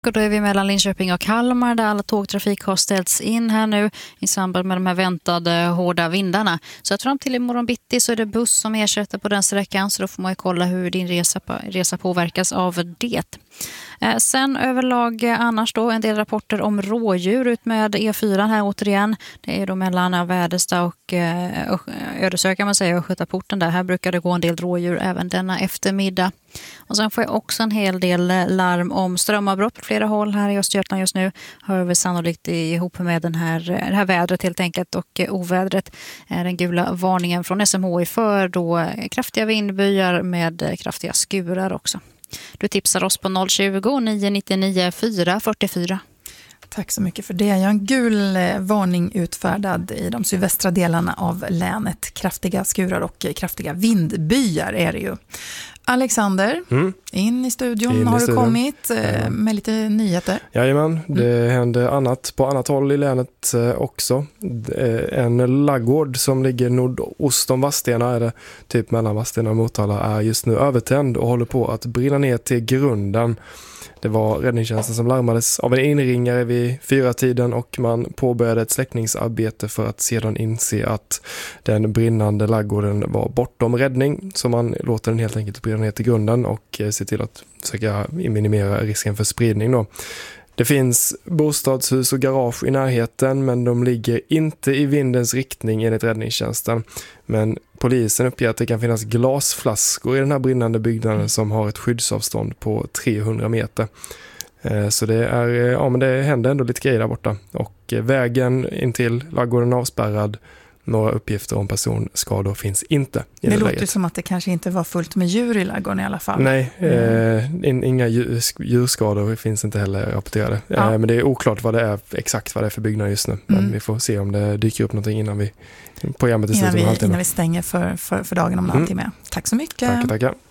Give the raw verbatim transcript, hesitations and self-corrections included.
Och då är vi mellan Linköping och Kalmar där alla tågtrafik har ställts in här nu i samband med de här väntade hårda vindarna. Så att fram till imorgon bitti så är det buss som ersätter på den sträckan, så då får man ju kolla hur din resa, resa påverkas av det. Eh, sen överlag annars då en del rapporter om rådjur ut med E fyra här återigen. Det är då mellan Väderstad och eh, Ödeshög kan man säga, och Skötaporten där. Här brukar det gå en del rådjur även denna eftermiddag. Och sen får jag också en hel del larm om strömavbrott på flera håll här i Östergötland just nu. Hör vi sannolikt ihop med den här, det här vädret helt enkelt och ovädret. Den gula varningen från S M H I för då kraftiga vindbyar med kraftiga skurar också. Du tipsar oss på noll tjugo, nio nio nio, fyra fyra fyra. Tack så mycket för det. Jag har en gul varning utfärdad i de sydvästra delarna av länet. Kraftiga skurar och kraftiga vindbyar är det ju. Alexander, mm. in i studion in i har studion. Du kommit eh, med lite nyheter. Jajamän, det mm. händer annat på annat håll i länet eh, också. En laggård som ligger nordost om Vadstena, är det typ mellan Vadstena och Motala, är just nu övertänd och håller på att brinna ner till grunden. Det var räddningstjänsten som larmades av en inringare vid fyra tiden och man påbörjade ett släckningsarbete för att sedan inse att den brinnande laggården var bortom räddning. Så man låter den helt enkelt brinna ner till grunden och ser till att försöka minimera risken för spridning då. Det finns bostadshus och garage i närheten, men de ligger inte i vindens riktning enligt räddningstjänsten. Men polisen uppger att det kan finnas glasflaskor i den här brinnande byggnaden som har ett skyddsavstånd på trehundra meter. Så det, är, ja, men det händer ändå lite grejer där borta. Och vägen in till laggården är avspärrad. Några uppgifter om personskador finns inte. I det låter ju som att det kanske inte var fullt med djur i laggården i alla fall. Nej, mm. eh, inga djur, djurskador finns inte heller rapporterade. Ja. Eh, men det är oklart vad det är, exakt vad det är för byggnad just nu. Men mm. vi får se om det dyker upp någonting innan vi programmet är innan, vi, innan vi stänger för, för, för dagen om en mm. halvtimme. Tack så mycket. Tack, tackar.